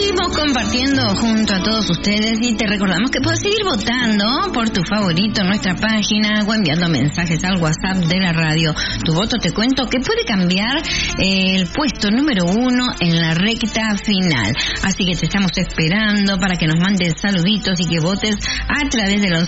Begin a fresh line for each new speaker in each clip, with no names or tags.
Seguimos compartiendo junto a todos ustedes y te recordamos que puedes seguir votando por tu favorito en nuestra página o enviando mensajes al WhatsApp de la radio. Tu voto, te cuento, que puede cambiar el puesto número 1 en la recta final. Así que te estamos esperando para que nos mandes saluditos y que votes a través del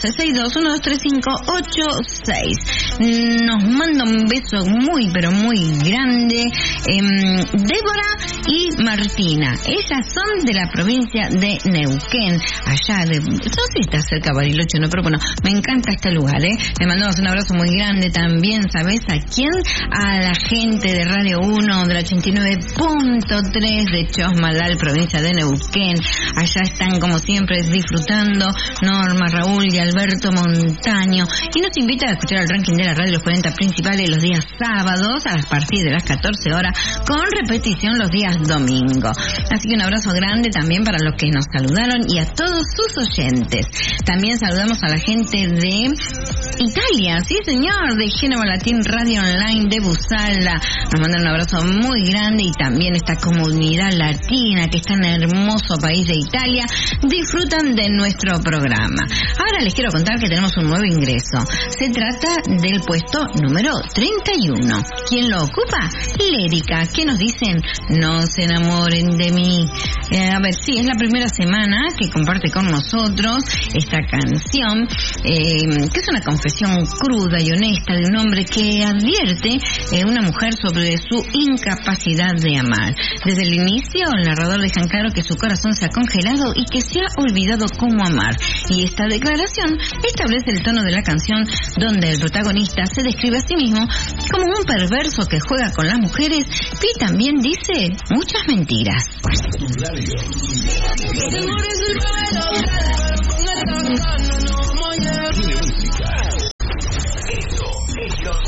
1162-123586. Nos manda un beso muy pero muy grande Débora y Martina. Ellas son de la provincia de Neuquén, allá de... No sé si está cerca de Bariloche, no, pero bueno, me encanta este lugar, Le mandamos un abrazo muy grande también, ¿sabes a quién? A la gente de Radio 1, de la 89.3 de Chosmalal, provincia de Neuquén. Allá están, como siempre, disfrutando Norma, Raúl y Alberto Montaño. Y nos invitan a escuchar el ranking de la radio, los 40 principales, los días sábados, a partir de las 14 horas, con repetición los días domingos. Así que un abrazo grande también para los que nos saludaron y a todos sus oyentes. También saludamos a la gente de Italia, sí señor, de Génova Latin Radio Online de Busalda. Nos mandan un abrazo muy grande y también esta comunidad latina que está en el hermoso país de Italia disfrutan de nuestro programa. Ahora les quiero contar que tenemos un nuevo ingreso. Se trata del puesto número 31. ¿Quién lo ocupa? Lérica. ¿Qué nos dicen? No se enamoren de mí. A ver, sí, es la primera semana que comparte con nosotros esta canción, que es una confesión cruda y honesta de un hombre que advierte a una mujer sobre su incapacidad de amar. Desde el inicio, el narrador deja en claro que su corazón se ha congelado y que se ha olvidado cómo amar. Y esta declaración establece el tono de la canción, donde el protagonista se describe a sí mismo como un perverso que juega con las mujeres y también dice muchas mentiras.
Esto es Los